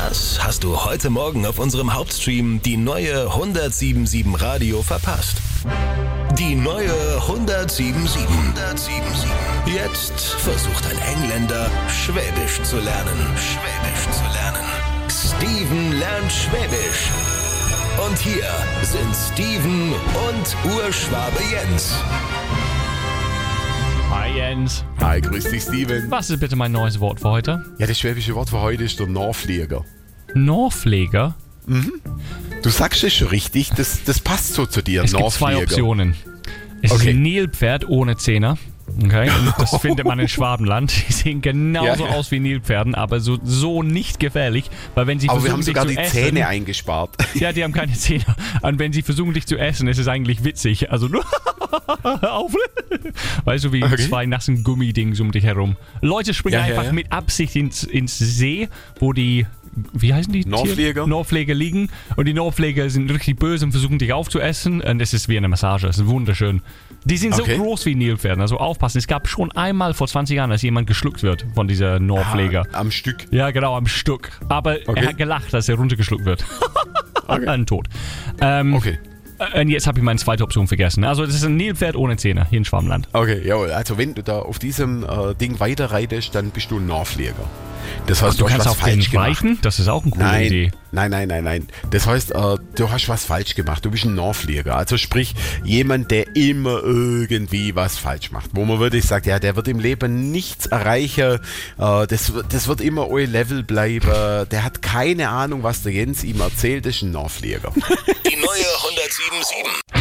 Was hast du heute Morgen auf unserem Hauptstream die neue 1077 Radio verpasst? Die neue 1077. Jetzt versucht ein Engländer, Schwäbisch zu lernen. Steven lernt Schwäbisch. Und hier sind Steven und Urschwabe Jens. Hi Jens. Hi, grüß dich Steven. Was ist bitte mein neues Wort für heute? Ja, das schwäbische Wort für heute ist der Norflieger. Norfleger? Du sagst es schon richtig, das passt so zu dir, Es gibt zwei Norflieger. Optionen. Es ist ein Nilpferd ohne Zähne. Okay, und das findet man in Schwabenland. Die sehen genauso aus wie Nilpferden, aber so nicht gefährlich, weil wenn sie Aber wir versuchen, haben sogar dich die zu essen, Zähne eingespart. Ja, die haben keine Zähne. Und wenn sie versuchen, dich zu essen, ist es eigentlich witzig. Also nur auf. Weißt du, wie zwei nassen Gummidings um dich herum. Leute springen einfach mit Absicht ins See, wo die, wie heißen die? Norfleger liegen. Und die Norfleger sind richtig böse und versuchen dich aufzuessen. Und es ist wie eine Massage. Es ist wunderschön. Die sind so groß wie Nilpferden, also aufpassen. Es gab schon einmal vor 20 Jahren, dass jemand geschluckt wird von dieser Norfleger. Am Stück? Ja, genau, am Stück. Aber er hat gelacht, dass er runtergeschluckt wird. Ein Tod. Und jetzt habe ich meine zweite Option vergessen. Also das ist ein Nilpferd ohne Zähne hier in Schwabenland. Okay, jawohl. Also wenn du da auf diesem Ding weiterreitest, dann bist du ein Norflieger. Das heißt, du hast was falsch gemacht. Reiten? Das ist auch eine coole Idee. Nein. Das heißt, du hast was falsch gemacht. Du bist ein Norflieger. Also sprich, jemand, der immer irgendwie was falsch macht. Wo man wirklich sagt, ja, der wird im Leben nichts erreichen. Das wird immer euer Level bleiben. Der hat keine Ahnung, was der Jens ihm erzählt. Das ist ein Norflieger. Die neue 1077.